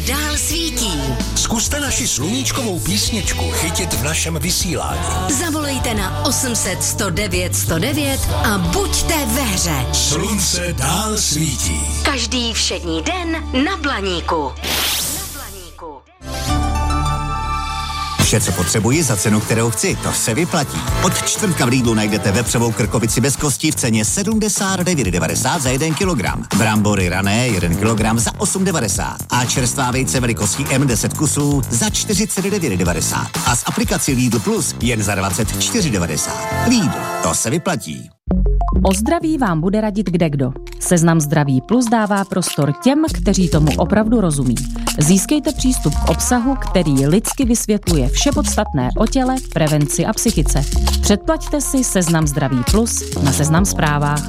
Dál svítí. Zkuste naši sluníčkovou písničku chytit v našem vysílání. Zavolejte na 800 109 109 a buďte ve hře. Slunce dál svítí. Každý všední den na Blaníku. Vše, co potřebuji za cenu, kterou chci, to se vyplatí. Od čtvrtka v Lidlu najdete vepřovou krkovici bez kosti v ceně 79,90 za 1 kilogram. Brambory rané 1 kilogram za 8,90 a čerstvá vejce velikostí M10 kusů za 49,90 a s aplikací Lidl Plus jen za 24,90. Lidl, to se vyplatí. O zdraví vám bude radit kdekdo. Seznam Zdraví Plus dává prostor těm, kteří tomu opravdu rozumí. Získejte přístup k obsahu, který lidsky vysvětluje vše podstatné o těle, prevenci a psychice. Předplaťte si Seznam Zdraví Plus na Seznam Zprávách.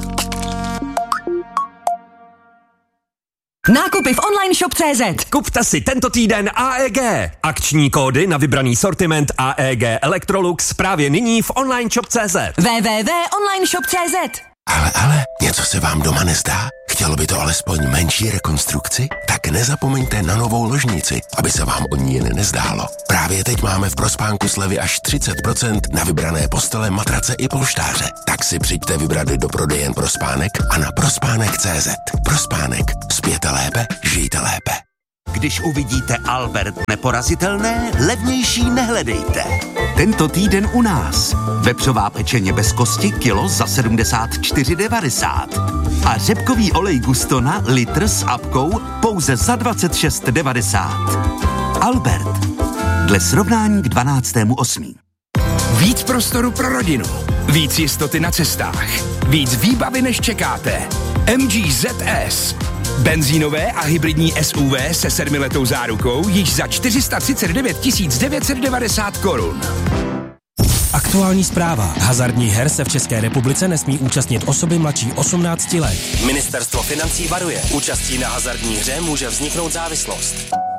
Nákupy v online shop.cz. Kupte si tento týden AEG. Akční kódy na vybraný sortiment AEG Electrolux právě nyní v online shop.cz. www.onlineshop.cz. Ale, něco se vám doma nezdá? Chtělo by to alespoň menší rekonstrukci? Tak nezapomeňte na novou ložnici, aby se vám o ní jen nezdálo. Právě teď máme v Prospánku slevy až 30% na vybrané postele, matrace i polštáře. Tak si přijďte vybrat do prodejen Prospánek a na prospánek.cz. Prospánek. Spěte lépe, žijte lépe. Když uvidíte Albert neporazitelné, levnější nehledejte. Tento týden u nás. Vepřová pečeně bez kosti kilo za 74,90. A řepkový olej Gustona litr s apkou pouze za 26,90. Albert. Dle srovnání k 12.8. Víc prostoru pro rodinu. Víc jistoty na cestách. Víc výbavy, než čekáte. MG ZS. Benzínové a hybridní SUV se 7letou zárukou již za 439 990 korun. Aktuální zpráva. Hazardních her se v České republice nesmí účastnit osoby mladší 18 let. Ministerstvo financí varuje. Účastí na hazardní hře může vzniknout závislost.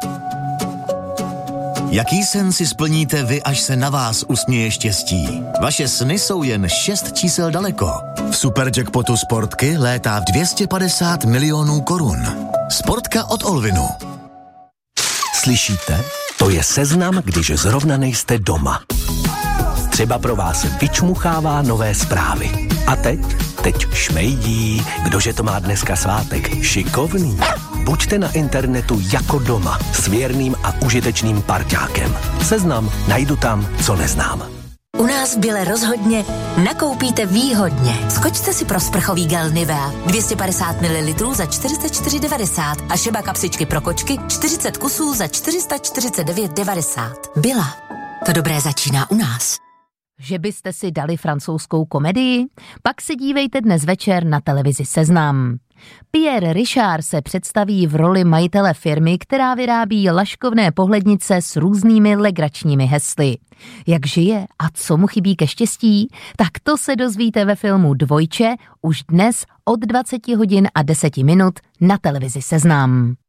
Jaký sen si splníte vy, až se na vás usměje štěstí? Vaše sny jsou jen 6 čísel daleko. V Superjackpotu Sportky létá v 250 milionů korun. Sportka od Olvinu. Slyšíte? To je seznam, když zrovna nejste doma. Třeba pro vás vyčmuchává nové zprávy. A teď šmejdí, kdože to má dneska svátek, šikovný. Buďte na internetu jako doma, s věrným a užitečným parťákem. Seznam najdu tam, co neznám. U nás v Bile rozhodně nakoupíte výhodně. Skočte si pro sprchový gel Nivea 250 ml za 44,90 a Šeba kapsičky pro kočky 40 kusů za 449,90. Bila. To dobré začíná u nás. Že byste si dali francouzskou komedii? Pak se dívejte dnes večer na televizi Seznam. Pierre Richard se představí v roli majitele firmy, která vyrábí laškovné pohlednice s různými legračními hesly. Jak žije a co mu chybí ke štěstí? Tak to se dozvíte ve filmu Dvojče už dnes od 20 hodin a 10 minut na televizi Seznam.